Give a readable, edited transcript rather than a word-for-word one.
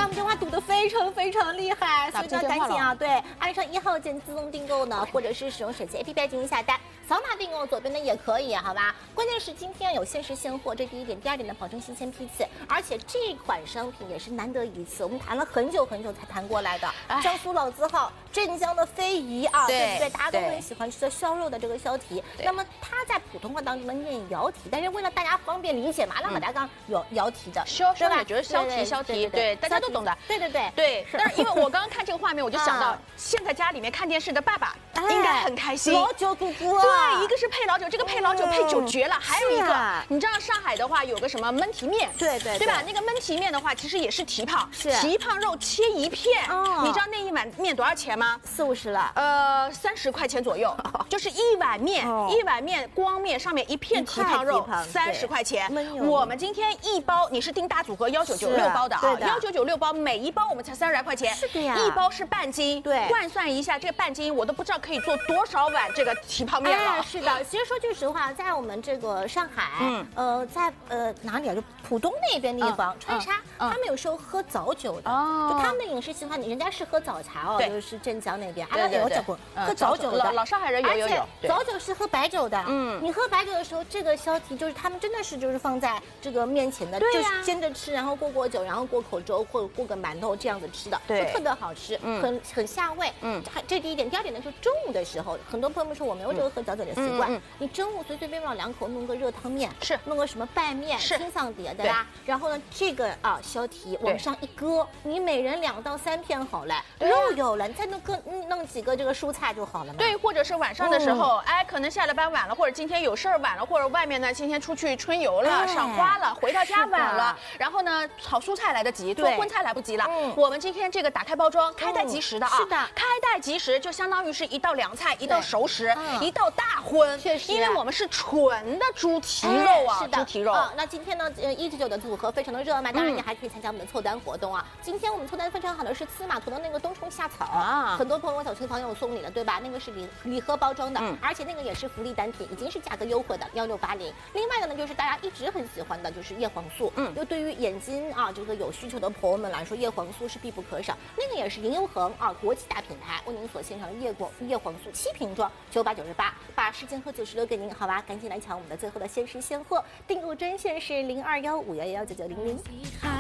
们电话堵得非常厉害，所以呢，赶紧啊，对，按上1号键自动订购呢，或者是使用手机 APP 进行下单，扫码订购，左边的也可以，好吧？关键是今天有限时现货，这第一点，第二点呢，保证新鲜批次，而且这款商品也是难得一次，我们谈了很久才谈过来的，江苏老字号镇江的非遗啊，对不对？大家都很喜欢吃的烧肉的这个烧蹄，那么它在普通话当中呢念窑蹄，但是为了大家方便理解嘛，那么大家刚有窑蹄的， 烧也觉得烧蹄，对，大家都懂的， 对。 但是因为我刚刚看这个画面，我就想到现在家里面看电视的爸爸应该很开心， 老酒咕咕， 对，一个是配老酒，这个配老酒配酒绝了，还有一个，你知道上海的话有个什么焖蹄面， 对吧？那个焖蹄面的话，其实也是蹄膀， 是蹄膀肉切一片，你知道那一碗面多少钱吗 ？40、50了 ，30块钱左右，就是一碗面，一碗面光面上面一片蹄膀肉，30块钱。我们今天一包，你是订大组合1996包的啊，1996包，每一包我们才30来块钱， 是的呀， 一包是半斤， 对， 换算一下这个半斤，我都不知道可以做多少碗这个蹄膀面了。 是的，其实说句实话，在我们这个上海，在哪里啊？就浦东那边地方，川沙，他们有时候喝早酒的，就他们的饮食习惯，人家是喝早茶哦，就是镇江那边，那里有讲过喝早酒的， 老上海人有， 而且早酒是喝白酒的，你喝白酒的时候，这个烧蹄就是他们真的是就是放在这个面前的，就是煎着吃，然后过酒，然后过口粥或者过个馒头这样子吃的，就特别好吃，很下胃，这第一点，第二点呢，就是中午的时候，很多朋友们说我没有这个喝早酒的习惯，你中午随便往2口弄个热汤面， 是弄个什么拌面、清桑碟，对吧？然后呢，这个烧蹄往上一搁，你每人2到3片好了，肉有了，你再弄几个这个蔬菜就好了嘛。 对，或者是晚上的时候，可能下了班晚了，或者今天有事儿晚了，或者外面呢今天出去春游了、赏花了，回到家晚了，然后呢炒蔬菜来得及，做荤菜来不及了。我们今天这个打开包装，开袋即食的啊， 是的， 开袋即食就相当于是一道凉菜、一道熟食、一道大荤， 确实， 因为我们是纯的猪蹄肉啊， 是的， 猪蹄肉。 那今天呢，199的组合非常的热卖，当然你还可以参加我们的凑单活动啊。今天我们凑单非常好的是司马图的那个冬虫夏草啊，很多朋友小区朋友送礼了，对吧？那个是礼盒包装的，而且那个也是福利单品，已经是价格优惠的1680。另外的呢，就是大家一直很喜欢的，就是叶黄素，就对于眼睛啊这个有需求的朋友们来说，叶黄素是必不可少。那个也是银优恒啊国际大品牌为您所献上的叶黄素7瓶装998，把时间和90留给您，好吧？赶紧来抢我们的最后的限时现货，订购专线是0215119900。